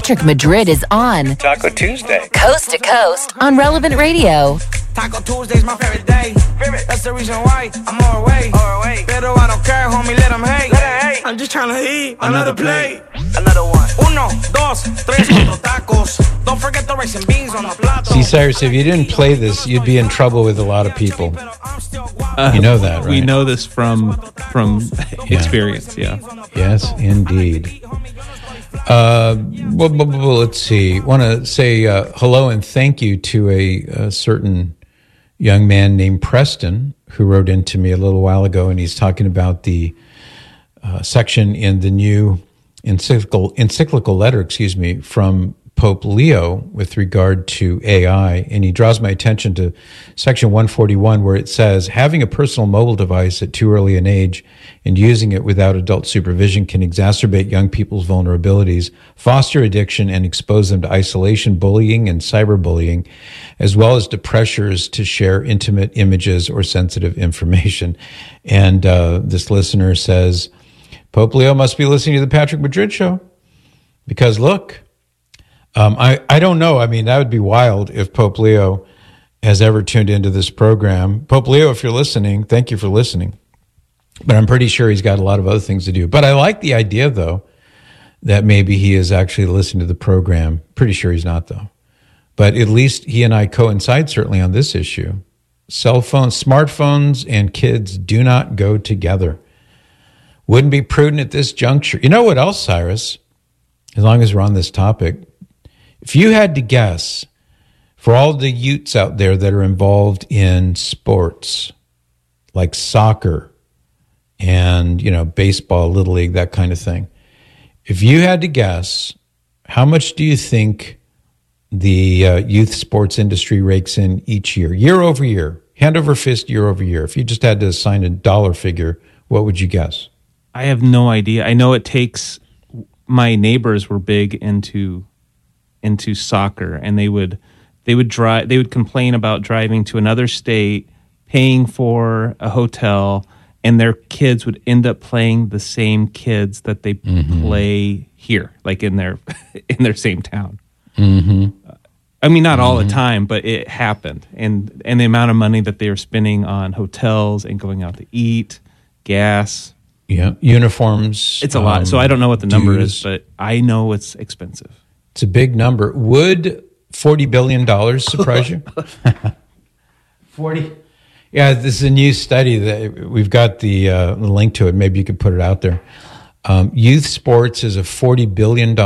Patrick Madrid is on Taco Tuesday. Coast to Coast on Relevant Radio. Taco Tuesday's my favorite day. That's the reason why I'm all away. Pero I don't care, homie, let them hate. I'm just trying to eat another plate. Another one. Uno, dos, tres, cuatro tacos. Don't forget the rice and beans on the plato. See, Cyrus, if you didn't play this, you'd be in trouble with a lot of people. You know that, right? We know this from experience, yeah. Yes, indeed. Let's see. Want to say hello and thank you to a certain young man named Preston who wrote into me a little while ago, and he's talking about the section in the new encyclical letter, from Pope Leo with regard to AI, and he draws my attention to section 141, where it says, having a personal mobile device at too early an age and using it without adult supervision can exacerbate young people's vulnerabilities, foster addiction, and expose them to isolation, bullying, and cyberbullying, as well as to pressures to share intimate images or sensitive information. And this listener says, Pope Leo must be listening to the Patrick Madrid Show, because look, I don't know. I mean, that would be wild if Pope Leo has ever tuned into this program. Pope Leo, if you're listening, thank you for listening. But I'm pretty sure he's got a lot of other things to do. But I like the idea, though, that maybe he is actually listening to the program. Pretty sure he's not, though. But at least he and I coincide certainly on this issue. Cell phones, smartphones, and kids do not go together. Wouldn't be prudent at this juncture. You know what else, Cyrus? As long as we're on this topic, if you had to guess, for all the youths out there that are involved in sports, like soccer and, baseball, Little League, that kind of thing, if you had to guess, how much do you think the youth sports industry rakes in each year over year, hand over fist, year over year? If you just had to assign a dollar figure, what would you guess? I have no idea. I know it takes, my neighbors were big into soccer, and they would complain about driving to another state, paying for a hotel, and their kids would end up playing the same kids that they play here, like in their same town. Mm-hmm. I mean, not all the time, but it happened, and the amount of money that they were spending on hotels and going out to eat, gas. Yeah, uniforms. It's a lot. So I don't know what the number is, but I know it's expensive. It's a big number. Would $40 billion surprise you? 40? Yeah, this is a new study that we've got the link to it. Maybe you could put it out there. Youth sports is a $40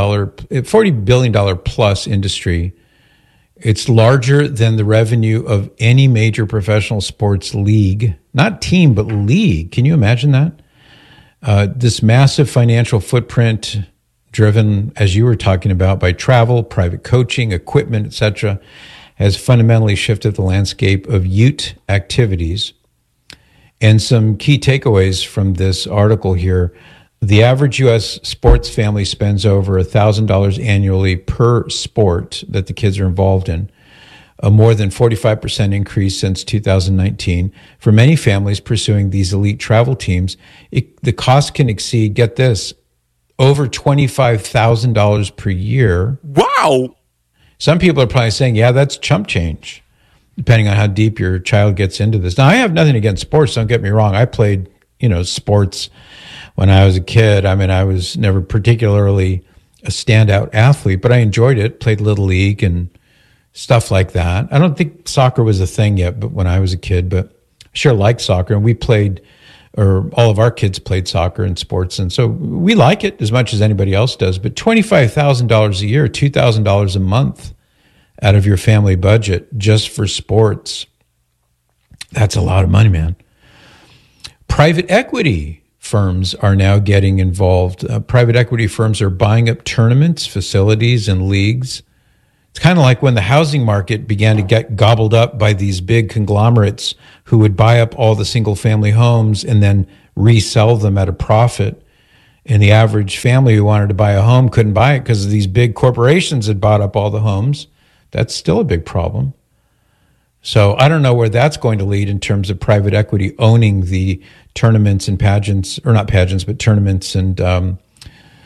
billion plus industry. It's larger than the revenue of any major professional sports league. Not team, but league. Can you imagine that? This massive financial footprint, driven, as you were talking about, by travel, private coaching, equipment, etc., has fundamentally shifted the landscape of youth activities. And some key takeaways from this article here: the average U.S. sports family spends over $1,000 annually per sport that the kids are involved in, a more than 45% increase since 2019. For many families pursuing these elite travel teams, the cost can exceed, get this, over $25,000 per year. Wow. Some people are probably saying, yeah, that's chump change, depending on how deep your child gets into this. Now, I have nothing against sports, don't get me wrong. I played, sports when I was a kid. I mean, I was never particularly a standout athlete, but I enjoyed it, played Little League and stuff like that. I don't think soccer was a thing yet, but when I was a kid, but I sure liked soccer, and we played, or all of our kids played soccer and sports, and so we like it as much as anybody else does. But $25,000 a year, $2,000 a month out of your family budget just for sports, that's a lot of money, man. Private equity firms are now getting involved. Private equity firms are buying up tournaments, facilities, and leagues. It's kind of like when the housing market began to get gobbled up by these big conglomerates who would buy up all the single-family homes and then resell them at a profit. And the average family who wanted to buy a home couldn't buy it because these big corporations had bought up all the homes. That's still a big problem. So I don't know where that's going to lead in terms of private equity owning the tournaments and pageants, or not pageants, but tournaments and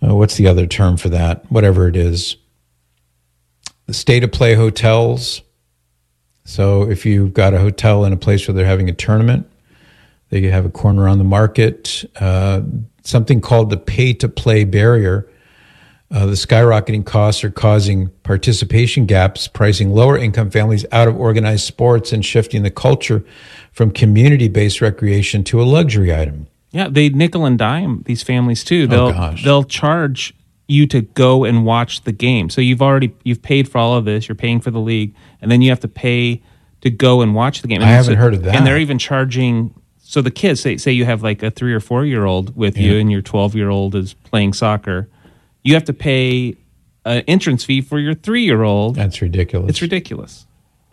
what's the other term for that? Whatever it is. The state-of-play hotels. So if you've got a hotel in a place where they're having a tournament, they have a corner on the market. Something called the pay-to-play barrier. The skyrocketing costs are causing participation gaps, pricing lower-income families out of organized sports and shifting the culture from community-based recreation to a luxury item. Yeah, they nickel and dime these families too. They'll charge you to go and watch the game. So you've paid for all of this. You're paying for the league, and then you have to pay to go and watch the game. And I haven't heard of that. And they're even charging. So the kids, say you have like a 3 or 4 year old with you, and your 12-year-old is playing soccer. You have to pay an entrance fee for your 3-year-old. That's ridiculous. It's ridiculous.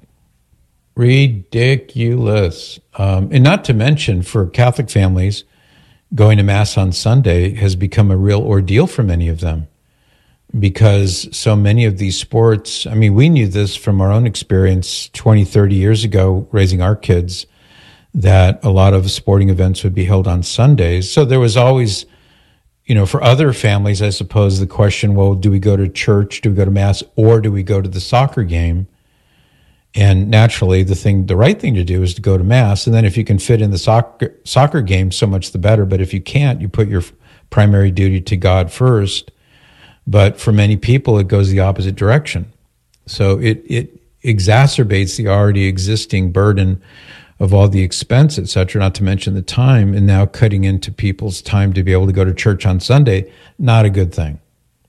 Ridiculous. And not to mention, for Catholic families, going to Mass on Sunday has become a real ordeal for many of them, because so many of these sports, I mean, we knew this from our own experience 20, 30 years ago, raising our kids, that a lot of sporting events would be held on Sundays. So there was always, for other families, I suppose, the question, well, do we go to church, do we go to Mass, or do we go to the soccer game? And naturally, the right thing to do is to go to Mass. And then if you can fit in the soccer game, so much the better. But if you can't, you put your primary duty to God first. But for many people, it goes the opposite direction. So it exacerbates the already existing burden of all the expense, et cetera, not to mention the time, and now cutting into people's time to be able to go to church on Sunday, not a good thing.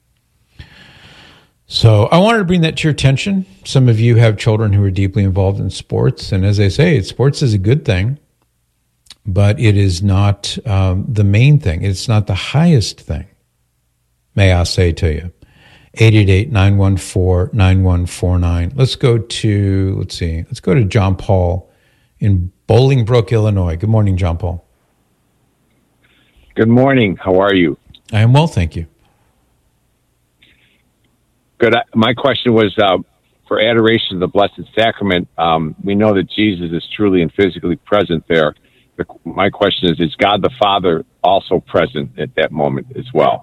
So I wanted to bring that to your attention. Some of you have children who are deeply involved in sports, and as I say, sports is a good thing, but it is not the main thing. It's not the highest thing, may I say to you. 888-914-9149. Let's go to John Paul in Bolingbrook, Illinois. Good morning, John Paul. Good morning. How are you? I am well, thank you. Good. My question was for adoration of the Blessed Sacrament. We know that Jesus is truly and physically present there. My question is God the Father also present at that moment as well?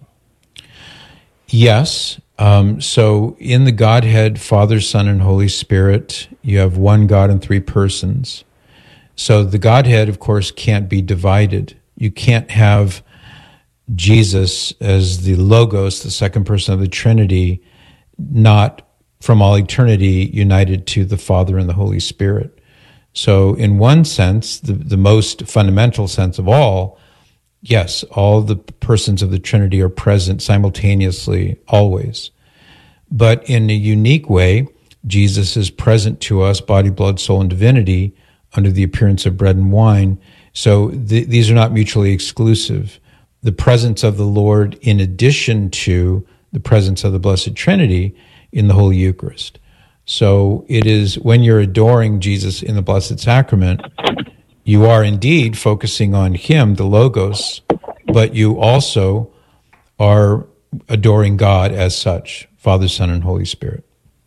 Yes. So in the Godhead, Father, Son, and Holy Spirit, you have one God in 3 persons. So the Godhead, of course, can't be divided. You can't have Jesus as the Logos, the second person of the Trinity, not from all eternity united to the Father and the Holy Spirit. So in one sense, the most fundamental sense of all, yes, all the persons of the Trinity are present simultaneously, always. But in a unique way, Jesus is present to us, body, blood, soul, and divinity, under the appearance of bread and wine. So these are not mutually exclusive. The presence of the Lord in addition to the presence of the Blessed Trinity in the Holy Eucharist. So it is when you're adoring Jesus in the Blessed Sacrament, you are indeed focusing on Him, the Logos, but you also are adoring God as such, Father, Son, and Holy Spirit.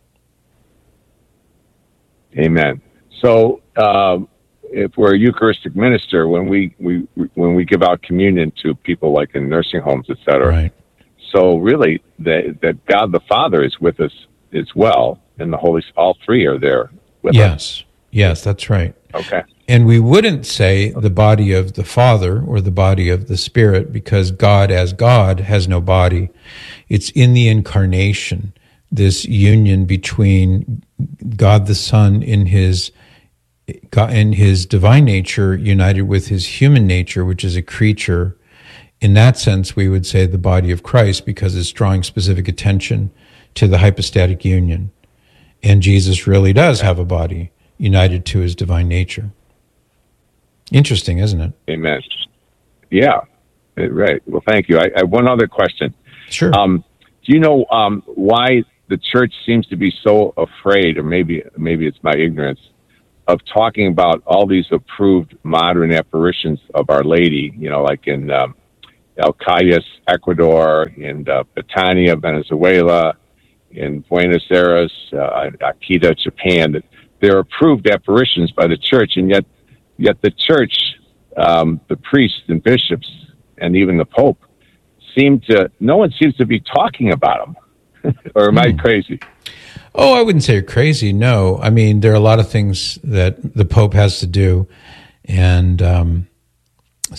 Amen. So if we're a Eucharistic minister, when we give out communion to people like in nursing homes, et cetera, right. So really, that God the Father is with us as well, and the Holy, all 3 are there with us. Yes, that's right. Okay. And we wouldn't say the body of the Father or the body of the Spirit, because God as God has no body. It's in the incarnation, this union between God the Son in his divine nature united with his human nature, which is a creature. In that sense, we would say the body of Christ, because it's drawing specific attention to the hypostatic union. And Jesus really does have a body united to his divine nature. Interesting, isn't it? Amen. Yeah, right. Well, thank you. I have one other question. Sure. Do you know why the church seems to be so afraid, or maybe it's my ignorance, of talking about all these approved modern apparitions of Our Lady, like in El Cayos, Ecuador, in Betania, Venezuela, in Buenos Aires, Akita, Japan, that they're approved apparitions by the church, and yet the church, the priests and bishops, and even the Pope no one seems to be talking about them. Or am I crazy? Oh, I wouldn't say you're crazy. No. I mean, there are a lot of things that the Pope has to do. And